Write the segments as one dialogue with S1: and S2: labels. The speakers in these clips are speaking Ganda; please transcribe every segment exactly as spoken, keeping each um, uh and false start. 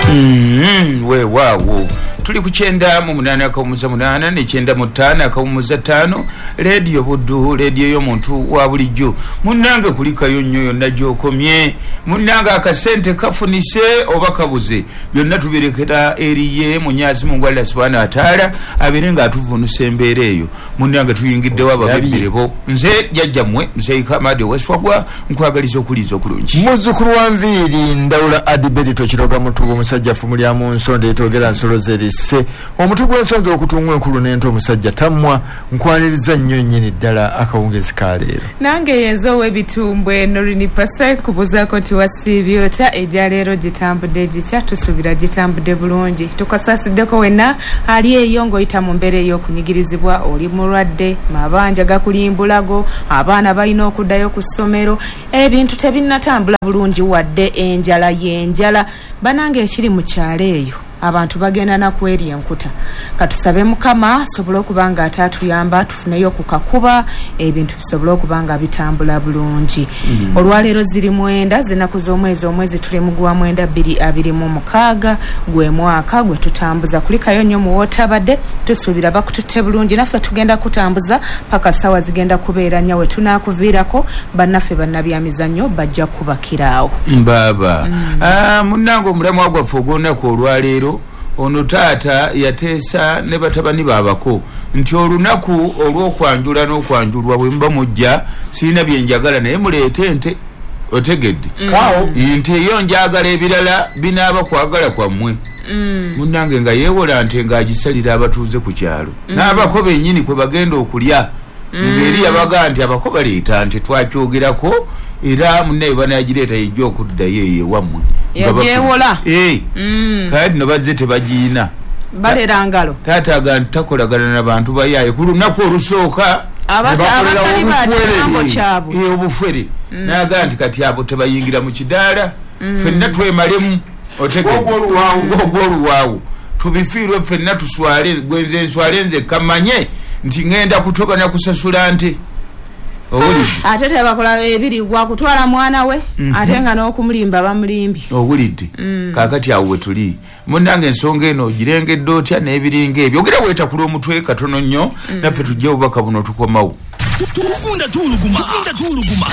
S1: Mm, we wawo tuli kuchenda mu munana akawumuza munana ne chenda mu ttaano akawumuza ttaano radio buddu radio yo muntu wa bulijjo munnange kulikayo nnyo yonna gyokomye munnange akasente kafunise oba kabuze byonna tubirekera eriye munyazi mu ngwala subhanahu wa ta'ala abere nga atuvunuse embeera eyo munnange tuyingiddewo ababibirebo nze jjajjamwe nze Kamadi Weswagwa nkwagaliza okuliza okulungi
S2: muzzukulu wa nviiri Ndawula Adibedito Kiroga Mutubu omusajja fumulya mu nsonda etogera nsolo zerise omutugu w'ensonza okutungwa enkulu n'ento omusajja tammwa nkwaniriza nnyo nnyini ddala akawungezi ka leero
S3: nange yenza ow'ebitumbwe Norini Pasa kubuzaako nti wasiibyota ejja leero gitambudde gitya tusuubira gitambudde bulungi tukasasiddeko wenna ali eyo ng'oyita mu mbeera ey'okunyigirizibwa oli mulwadde mabanja gakulimbulago abaana balina okuddayo ku ssomero ebintu tebinnatambula bulungi wadde enjala y'enjala banange ekiri mu kyalo eyo abantu bagenda na kweri enkuta katusabe mukama asobole okuba nga atatuyamba tufuneyo ku kakuba ebintu bisobole okuba nga bitambula bulungi mm-hmm. olwaleero ziri mwenda zinaku z'omwezi omwezi tuli mu gwa mwenda bbiri abiri mu mukaaga gwe mwaka gwe tutambuza kulikayo nnyo mu wootabadde tusuubira bakututte bulungi naffe tugenda kutambuza paka sawa zigenda kubeera nnyo we tunaakuviirako bannaffe bannabyamizannyo bajja kubakiraawo
S1: baba mm. ah, munnange omulamu gwaffe ogw'olunaku olwaleero ono taata yateesa ne batabani baabako nti olunaku olw'okwanjula n'okwanjulwa bwe muba mujja sirina bye njagala naye muleete ente otegedde kawo nti eyo njagala ebirala binaaba kwagala kwammwe munnange nga yeewola nte ng'agisalira abatuuze ku kyalo n'abako bennyini kwe bagenda okulya ng'eri yabaga nti abako baleeta nte twakyogerako era munnaye banagireeta yejja okuddayo eyo ewammwe
S3: yajewola
S1: eh mm. kati no bazze tebagiina
S3: balera ngalo
S1: taata aga takolagana n'abantu bayaye ku lunaku olusooka
S3: abatali bakirambo kyabwe
S1: eh obufere mm. naga nti kati abo tebayingira mu kidaala mm. fenna twemalemu otegedde ogwoluwaawo tubifiirwe fenna tuswale gwenze nswale nze kamanye nti ngenda kutoba na kusasula nte Owulidde
S3: ate tebakola ebiri gwa kutwala mwana we mm -hmm. ate nga n'okumulimba bamulimbi
S1: owulidde mm. kakati awo we tuli munnange ensonga eno girengedde otya n'ebiringa ebyo ogera weetakula omutwe katono nnyo mm. naffe tujja obubaka buno tukomawo
S4: tukunda tuuluguma tukunda tuuluguma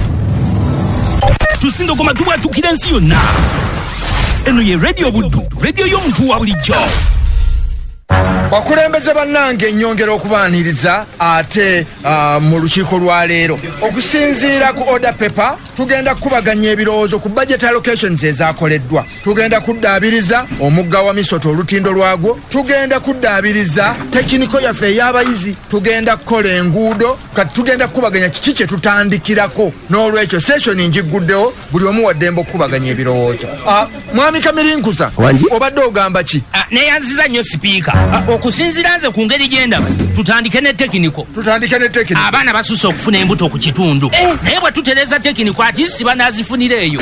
S4: tusindogoma tubwatukira ensi yonna eno ye radio buddu radio y'omuntu wa bulijjo
S2: bakulembeze bannange ennyongera okubaaniriza ate uh, mu lukiiko lwa leero okusinziira ku order paper tugenda kukubaganya ebirowoozo ku budget allocations ezaakoleddwa tugenda kuddaabiriza omugga wa misoto olutindo lwagwo tugenda kuddaabiriza tekiniko yaffe ey'abayizi tugenda kukola enguudo kati tugenda kukubaganya kiki kye tutandikirako n'olwekyo session njiguddewo buli omu waddembe okukubaganya ebirowoozo uh, mwami Kamirinkusa obadde ogamba ki
S4: uh, neyanziza nnyo sipiika uh, okusinziira nze ku ngeri gyendaba tutandike ne tekiniko
S2: tutandike ne tekiniko
S4: abaana basusse okufuna embuto ku kitundu naye bwe tutereza tekiniko ati si banaazifunira eyo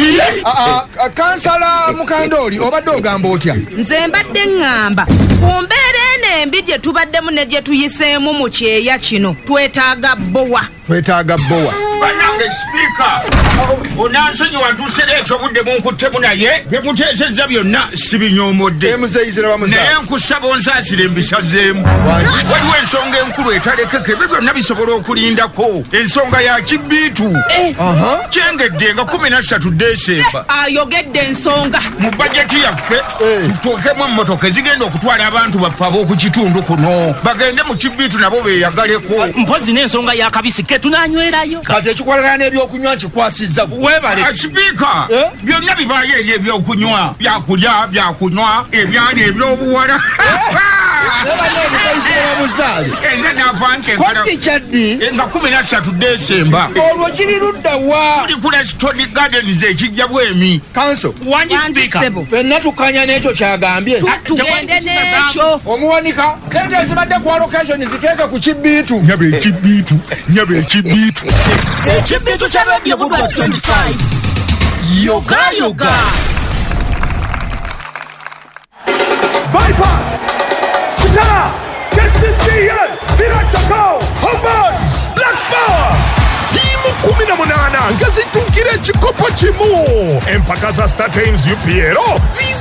S2: kansala Mukandoli obadde ogamba otya
S3: nze mbadde ngamba ku mbeera eno embi gye tubaddemu ne gye tuyiseemu mu kyeya kino twetaaga bbowa
S2: twetaaga bbowa
S1: bannange sipiika onansonyi wantuusera ekyo budde munkuttemu naye bye muteesezza byonna sibinyoomodde naye nkusaba onsaasire mbisazeemu waliwo ensonga enkulu etalekeka ebyo byonna bisobola okulindako ensonga ya kibbiitu kyengedde nga kumi na ssatu Desemba
S3: ayogedde ensonga
S1: mu bajeti yaffe tutuukemu emmotoka ezigenda okutwala abantu baffe ab'oku kitundu kuno bagende mu kibbiitu nabo beeyagaleko
S4: mpozi n'ensonga ya kabisi ke tunanywerayo
S2: kati ekikwalagana n'ebyokunywa kikwasizza
S1: webale sipiika byonna bibaayo eri ebyokunywa byakulya byakunywa ebyana ebyobuwala nga kumi na ssatu Desemba
S2: olwo kiri ludda wa
S1: tuli ku Leston Gardens ekijja bwemi
S2: kanso
S4: wanji sipiika
S2: fenna tukanya n'ekyo kyagambye
S3: tugende n'ekyo
S2: omuwanika sente ezibadde ku allocation ziteeke ku kibbiitu
S1: nyaba ekibbiitu nyaba ekibbiitu
S4: ekibbiitu kya radio buddu twenty-five yoga yoga
S5: Viper Chitara K C C N Virachako Homeboy Black Power timu kumi na munana ngazitunkire ekikopo kimu empaka za Star Times U P L zizi